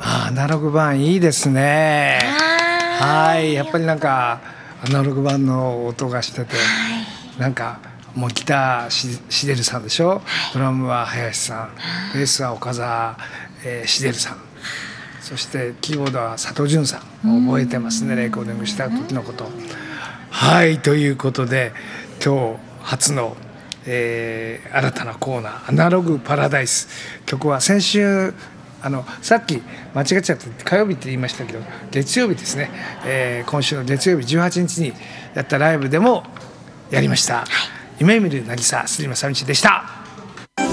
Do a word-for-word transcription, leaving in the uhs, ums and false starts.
アナログ版いいですね。はい、やっぱりなんかアナログ版の音がしてて、はい、なんかもうギターししでるさんでしょ、はい、ドラムは林さん、ベースは岡澤、えー、しでるさん、そしてキーボードは佐藤潤さん。覚えてますね、レコーディングした時のこと。はい、ということで今日初の、えー、新たなコーナーアナログパラダイス。曲は先週あのさっき間違っちゃって火曜日って言いましたけど月曜日ですね、えー、今週の月曜日じゅうはちにちにやったライブでもやりました、はい、夢見る渚スリムさみちでした。